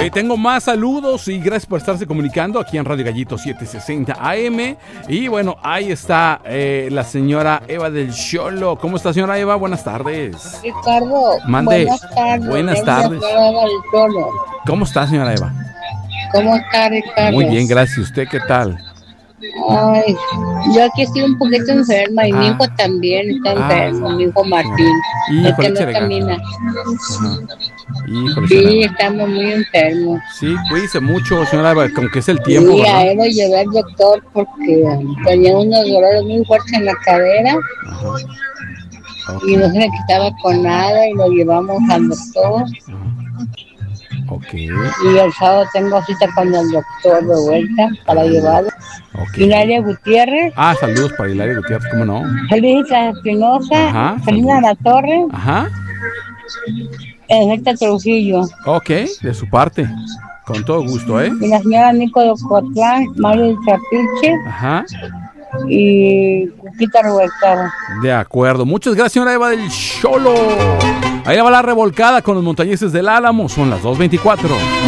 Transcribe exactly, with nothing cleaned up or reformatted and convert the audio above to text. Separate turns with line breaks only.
Eh, tengo más saludos y gracias por estarse comunicando aquí en Radio Gallito setecientos sesenta A M. Y bueno, ahí está eh, la señora Eva del Xolo. ¿Cómo está, señora Eva? Buenas tardes.
Ricardo,
Mande.
buenas tardes.
Buenas tardes.
Eva del Xolo.
¿Cómo está, señora Eva?
¿Cómo está, Ricardo?
Muy bien, gracias. ¿Usted qué tal?
Ay, yo aquí estoy un poquito enferma y
Ah.
mi hijo también está enfermo,
Ah.
mi hijo Martín.
Híjole,
Es que
échale
no
ganas.
camina.
Híjole,
Sí,
señora Eva.
estamos muy enfermos.
Sí, cuídese mucho, señora Eva, como que es el tiempo,
Sí, a
¿verdad?
él lo llevé al doctor porque tenía unos dolores muy fuertes en la cadera
Ok.
y no se le quitaba con nada y lo llevamos al doctor.
Ok.
Y el sábado tengo cita con el doctor de vuelta para llevarlo.
Ok.
Hilaria Gutiérrez,
Ah, saludos para Hilaria Gutiérrez, ¿cómo no?
Felisa Espinosa,
Ajá,
Felina La Torre,
Ajá.
Enrique Trujillo.
Ok, de su parte. Con todo gusto, ¿eh?
Y la señora Nico de Ocotlán, Mario de Chapiche
Ajá.
y Cuquita Rubalcaba.
De acuerdo. Muchas gracias, señora Eva del Xolo. Ahí va la revolcada con los montañeses del Álamo. Son las dos veinticuatro.